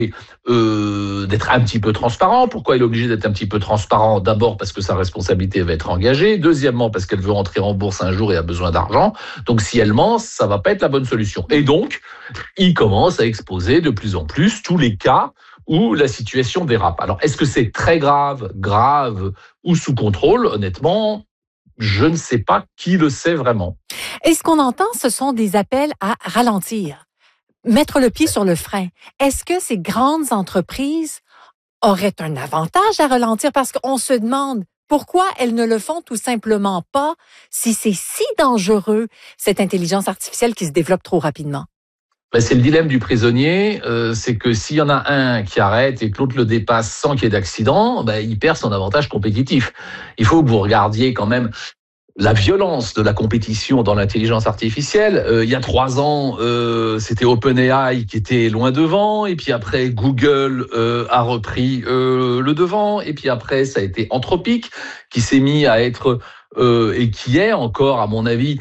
d'être un petit peu transparent. Pourquoi il est obligé d'être un petit peu transparent? D'abord parce que sa responsabilité va être engagée. Deuxièmement parce qu'elle veut rentrer en bourse un jour et a besoin d'argent. Donc si elle ment, ça va pas être la bonne solution. Et donc, il commence à exposer de plus en plus tous les cas où la situation dérape. Alors, est-ce que c'est très grave, grave ou sous contrôle? Honnêtement, je ne sais pas qui le sait vraiment. Et ce qu'on entend, ce sont des appels à ralentir, mettre le pied sur le frein. Est-ce que ces grandes entreprises auraient un avantage à ralentir? Parce qu'on se demande pourquoi elles ne le font tout simplement pas si c'est si dangereux, cette intelligence artificielle qui se développe trop rapidement. Ben, c'est le dilemme du prisonnier, c'est que s'il y en a un qui arrête et que l'autre le dépasse sans qu'il y ait d'accident, ben, il perd son avantage compétitif. Il faut que vous regardiez quand même la violence de la compétition dans l'intelligence artificielle. Il y a 3 ans, c'était OpenAI qui était loin devant, et puis après Google a repris le devant, et puis après ça a été Anthropic qui s'est mis à être et qui est encore, à mon avis,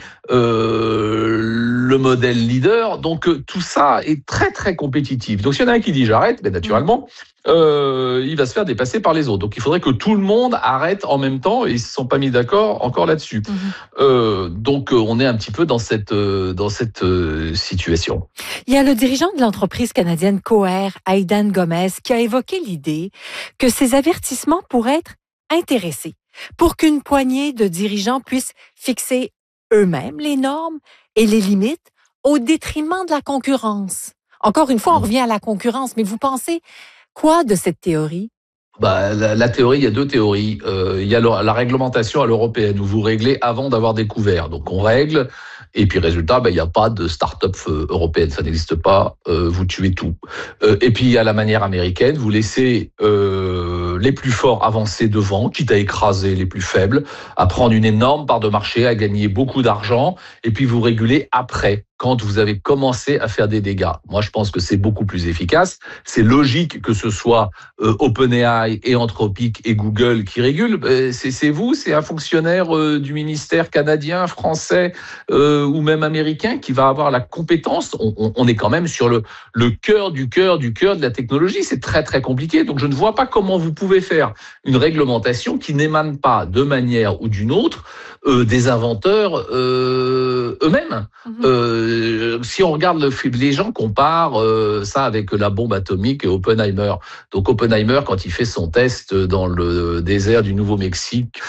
le modèle leader. Donc tout ça est très très compétitif. Donc s'il y en a un qui dit j'arrête, ben naturellement, il va se faire dépasser par les autres. Donc il faudrait que tout le monde arrête en même temps, et ils se sont pas mis d'accord encore là-dessus. Donc on est un petit peu dans cette situation. Il y a le dirigeant de l'entreprise canadienne Coher, Aidan Gomez, qui a évoqué l'idée que ces avertissements pourraient être intéressés pour qu'une poignée de dirigeants puissent fixer eux-mêmes les normes et les limites au détriment de la concurrence. Encore une fois, on revient à la concurrence, mais vous pensez quoi de cette théorie? Bah, la théorie, il y a 2 théories. Il y a la réglementation à l'européenne, où vous réglez avant d'avoir découvert. Donc on règle, et puis résultat, il n'y a pas de start-up européenne, ça n'existe pas, vous tuez tout. Et puis il y a la manière américaine, vous laissez les plus forts avancer devant, quitte à écraser les plus faibles, à prendre une énorme part de marché, à gagner beaucoup d'argent, et puis vous régulez après, quand vous avez commencé à faire des dégâts. Moi, je pense que c'est beaucoup plus efficace. C'est logique que ce soit OpenAI et Anthropic et Google qui régulent. C'est vous, c'est un fonctionnaire du ministère canadien, français ou même américain qui va avoir la compétence. On est quand même sur le cœur du cœur de la technologie. C'est très très compliqué. Donc je ne vois pas comment vous pouvez faire une réglementation qui n'émane pas de manière ou d'une autre des inventeurs eux-mêmes. Si on regarde les gens comparent ça avec la bombe atomique et Oppenheimer. Donc Oppenheimer, quand il fait son test dans le désert du Nouveau-Mexique,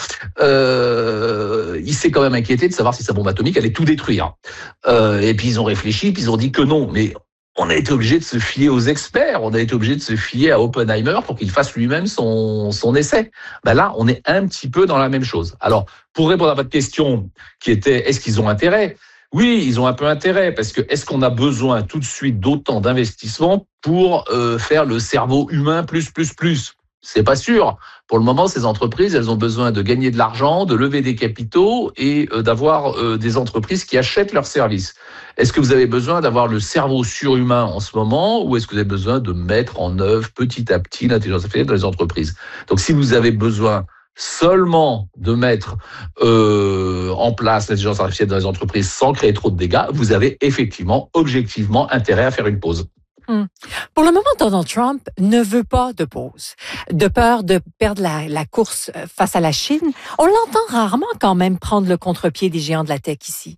il s'est quand même inquiété de savoir si sa bombe atomique allait tout détruire. Et puis ils ont réfléchi, puis ils ont dit que non. Mais on a été obligé de se fier aux experts, on a été obligé de se fier à Oppenheimer pour qu'il fasse lui-même son essai. Ben là, on est un petit peu dans la même chose. Alors, pour répondre à votre question, qui était est-ce qu'ils ont intérêt? Oui, ils ont un peu intérêt, parce que est-ce qu'on a besoin tout de suite d'autant d'investissements pour faire le cerveau humain plus? C'est pas sûr. Pour le moment, ces entreprises, elles ont besoin de gagner de l'argent, de lever des capitaux et d'avoir des entreprises qui achètent leurs services. Est-ce que vous avez besoin d'avoir le cerveau surhumain en ce moment, ou est-ce que vous avez besoin de mettre en œuvre petit à petit l'intelligence artificielle dans les entreprises? Donc si vous avez besoin seulement de mettre en place l'intelligence artificielle dans les entreprises sans créer trop de dégâts, vous avez effectivement, objectivement, intérêt à faire une pause. Pour le moment, Donald Trump ne veut pas de pause, de peur de perdre la course face à la Chine. On l'entend rarement quand même prendre le contre-pied des géants de la tech ici.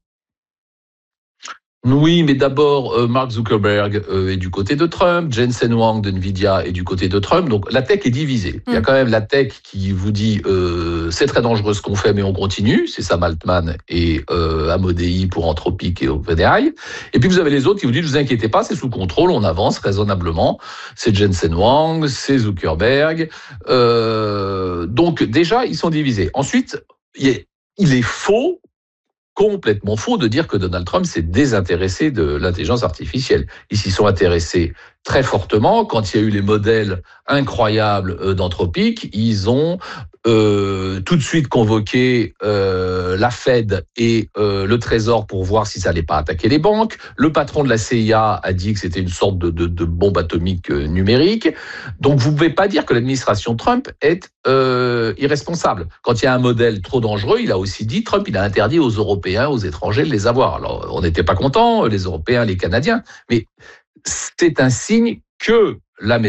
Oui, mais d'abord, Mark Zuckerberg est du côté de Trump, Jensen Huang de Nvidia est du côté de Trump, donc la tech est divisée. Il y a quand même la tech qui vous dit c'est très dangereux ce qu'on fait, mais on continue, c'est Sam Altman et Amodei pour Anthropic et OpenAI. Et puis vous avez les autres qui vous disent, vous inquiétez pas, c'est sous contrôle, on avance raisonnablement, c'est Jensen Huang, c'est Zuckerberg. Donc déjà, ils sont divisés. Ensuite, il est faux, complètement faux, de dire que Donald Trump s'est désintéressé de l'intelligence artificielle. Ils s'y sont intéressés très fortement. Quand il y a eu les modèles incroyables d'Anthropic, ils ont tout de suite convoqué la Fed et le Trésor pour voir si ça allait pas attaquer les banques. Le patron de la CIA a dit que c'était une sorte de bombe atomique numérique. Donc vous pouvez pas dire que l'administration Trump est irresponsable. Quand il y a un modèle trop dangereux, il a aussi dit, Trump, il a interdit aux Européens, aux étrangers de les avoir. Alors on n'était pas contents, les Européens, les Canadiens, mais c'est un signe que la